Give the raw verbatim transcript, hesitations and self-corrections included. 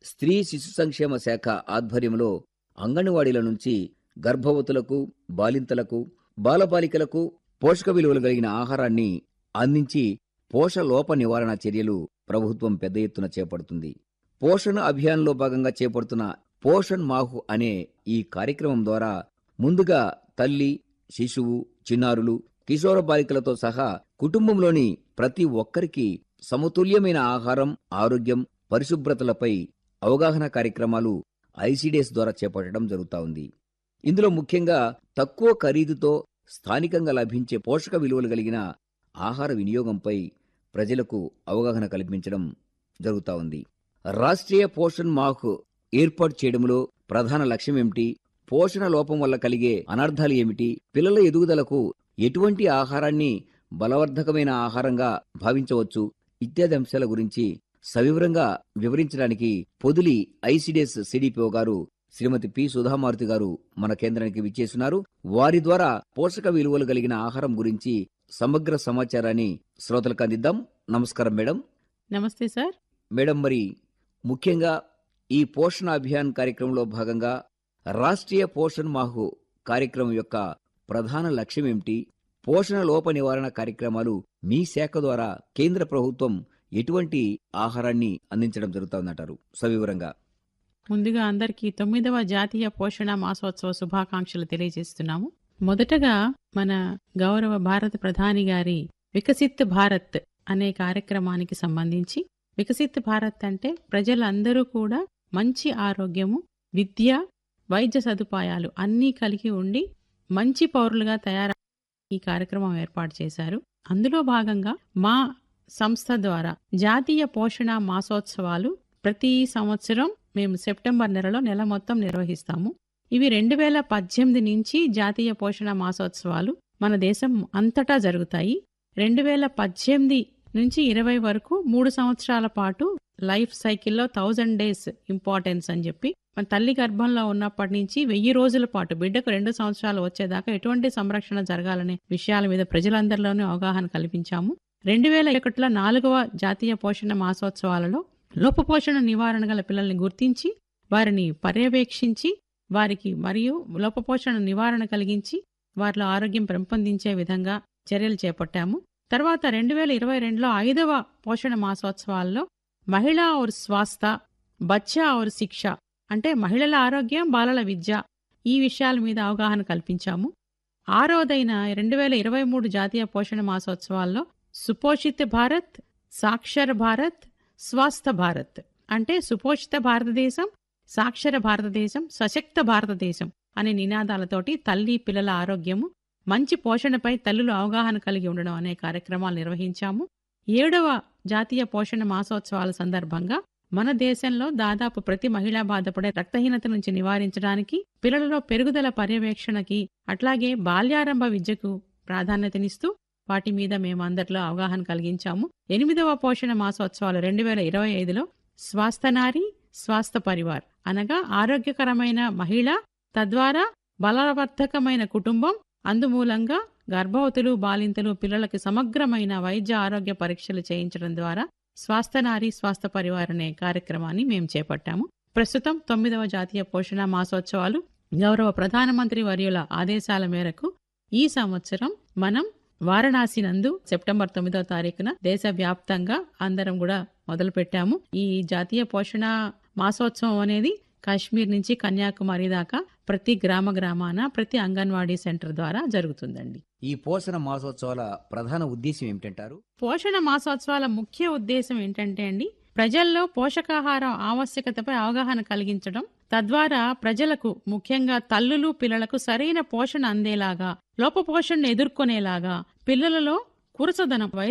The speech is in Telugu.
స్త్రీ శిశు సంక్షేమ శాఖ ఆధ్వర్యంలో అంగన్వాడీల నుంచి గర్భవతులకు, బాలింతలకు, బాలబాలికలకు పోషక విలువలు కలిగిన ఆహారాన్ని అందించి పోషలోప నివారణ చర్యలు ప్రభుత్వం పెద్ద ఎత్తున చేపడుతుంది. పోషణ అభియాన్లో భాగంగా చేపడుతున్న పోషణ్ మాహు అనే ఈ కార్యక్రమం ద్వారా ముందుగా తల్లి, శిశువు, చిన్నారులు, కిశోర బాలికలతో సహా కుటుంబంలోని ప్రతి ఒక్కరికి సమతుల్యమైన ఆహారం, ఆరోగ్యం, పరిశుభ్రతలపై అవగాహన కార్యక్రమాలు ఐసిడిఎస్ ద్వారా చేపట్టడం జరుగుతా ఉంది. ఇందులో ముఖ్యంగా తక్కువ ఖరీదుతో స్థానికంగా లభించే పోషక విలువలు కలిగిన ఆహార వినియోగంపై ప్రజలకు అవగాహన కల్పించడం జరుగుతా ఉంది. రాష్ట్రీయ పోషణ్ మాహ్ ఏర్పాటు చేయడంలో ప్రధాన లక్ష్యం ఏమిటి, పోషణ లోపం వల్ల కలిగే అనర్థాలు ఏమిటి, పిల్లల ఎదుగుదలకు ఎటువంటి ఆహారాన్ని బలవర్ధకమైన ఆహారంగా భావించవచ్చు ఇత్యాది అంశాల గురించి సవివరంగా వివరించడానికి పొదిలి ఐసిడిఎస్ సిడిపిఓ గారు శ్రీమతి పి సుధామారుతి గారు మన కేంద్రానికి విచ్చేస్తున్నారు. వారి ద్వారా పోషక విలువలు కలిగిన ఆహారం గురించి సమగ్ర సమాచారాన్ని శ్రోతలకు అందిద్దాం. నమస్కారం మేడం. నమస్తే సార్. మేడం, మరి ముఖ్యంగా ఈ పోషణ అభియాన్ కార్యక్రమంలో భాగంగా రాష్ట్రీయ పోషణ్ మాహు కార్యక్రమం యొక్క ప్రధాన లక్ష్యం ఏమిటి, పోషణ లోప నివారణ కార్యక్రమాలు మీ శాఖ ద్వారా కేంద్ర ప్రభుత్వం ఎటువంటి ఆహారాన్ని అందించడం జరుగుతుందంటారు సవివరంగా? ముందుగా అందరికీ తొమ్మిదవ జాతీయ పోషణ మాసోత్సవ శుభాకాంక్షలు తెలియజేస్తున్నాము. మొదటగా మన గౌరవ భారత ప్రధాని గారి వికసిత్ భారత్ అనే కార్యక్రమానికి సంబంధించి, వికసిత్ భారత్ అంటే ప్రజలందరూ కూడా మంచి ఆరోగ్యము, విద్య, వైద్య సదుపాయాలు అన్నీ కలిగి ఉండి మంచి పౌరులుగా తయారు ఈ కార్యక్రమం ఏర్పాటు చేశారు. అందులో భాగంగా మా సంస్థ ద్వారా జాతీయ పోషణ మాసోత్సవాలు ప్రతి సంవత్సరం మేము సెప్టెంబర్ నెలలో నెల మొత్తం నిర్వహిస్తాము. ఇవి రెండు వేల పద్దెనిమిది నుంచి జాతీయ పోషణ మాసోత్సవాలు మన దేశం అంతటా జరుగుతాయి. రెండు వేల పద్దెనిమిది నుంచి ఇరవై వరకు మూడు సంవత్సరాల పాటు లైఫ్ సైకిల్లో థౌజండ్ డేస్ ఇంపార్టెన్స్ అని చెప్పి మన తల్లి గర్భంలో ఉన్నప్పటి నుంచి వెయ్యి రోజుల పాటు బిడ్డకు రెండు సంవత్సరాలు వచ్చేదాకా ఎటువంటి సంరక్షణ జరగాలనే విషయాల మీద ప్రజలందరిలోనూ అవగాహన కల్పించాము. రెండు వేల ఒకటిలో నాలుగవ జాతీయ పోషణ మాసోత్సవాలలో లోపపోషణ నివారణ గల పిల్లల్ని గుర్తించి వారిని పర్యవేక్షించి వారికి మరియు లోపపోషణ నివారణ కలిగించి వారిలో ఆరోగ్యం పెంపొందించే విధంగా చర్యలు చేపట్టాము. తర్వాత రెండు వేల ఇరవై రెండులో ఐదవ పోషణ మాసోత్సవాల్లో మహిళా ఔర్ స్వాస్థ, బచ్చా ఔర్ శిక్ష అంటే మహిళల ఆరోగ్యం, బాలల విద్య ఈ విషయాల మీద అవగాహన కల్పించాము. ఆరోదైన రెండు వేల ఇరవై మూడు జాతీయ పోషణ మాసోత్సవాల్లో సుపోషిత భారత్, సాక్షర భారత్, స్వాస్థ భారత్ అంటే సుపోషిత భారతదేశం, సాక్షర భారతదేశం, సశక్త భారతదేశం అనే నినాదాలతోటి తల్లి పిల్లల ఆరోగ్యము, మంచి పోషణపై తల్లులు అవగాహన కలిగి ఉండడం అనే కార్యక్రమాలు నిర్వహించాము. ఏడవ జాతీయ పోషణ మాసోత్సవాల సందర్భంగా మన దేశంలో దాదాపు ప్రతి మహిళ బాధపడే రక్తహీనత నుంచి నివారించడానికి, పిల్లలలో పెరుగుదల పర్యవేక్షణకి, అట్లాగే బాల్యారంభ విద్యకు ప్రాధాన్యతనిస్తూ వాటి మీద మేము అందరిలో అవగాహన కలిగించాము. ఎనిమిదవ పోషణ మాసోత్సవాలు రెండు వేల ఇరవై ఐదులో స్వాస్థ నారి, స్వాస్థ పరివార్ అనగా ఆరోగ్యకరమైన మహిళ, తద్వారా బలవర్ధకమైన కుటుంబం, అందుమూలంగా గర్భవతులు, బాలింతలు, పిల్లలకు సమగ్రమైన వైద్య ఆరోగ్య పరీక్షలు చేయించడం ద్వారా స్వాస్థ నారి, స్వాస్థ పరివార్ అనే కార్యక్రమాన్ని మేము చేపట్టాము. ప్రస్తుతం తొమ్మిదవ జాతీయ పోషణ మాసోత్సవాలు గౌరవ ప్రధానమంత్రి వర్యుల ఆదేశాల మేరకు ఈ సంవత్సరం మనం వారణాసి నందు సెప్టెంబర్ తొమ్మిదవ తారీఖున దేశవ్యాప్తంగా అందరం కూడా మొదలు పెట్టాము. ఈ జాతీయ పోషణ మాసోత్సవం అనేది కాశ్మీర్ నుంచి కన్యాకుమారి దాకా ప్రతి గ్రామ గ్రామాన ప్రతి అంగన్వాడీ సెంటర్ ద్వారా జరుగుతుందండి. ఈ పోషణ మాసోత్సవాల ప్రధాన ఉద్దేశం ఏమిటంటారు? పోషణ మాసోత్సవాల ముఖ్య ఉద్దేశం ఏంటంటే అండి, ప్రజల్లో పోషకాహారం ఆవశ్యకతపై అవగాహన కలిగించడం, తద్వారా ప్రజలకు ముఖ్యంగా తల్లులు, పిల్లలకు సరైన పోషణ అందేలాగా, లోపపోషణను ఎదుర్కొనేలాగా, పిల్లలలో కురసదనం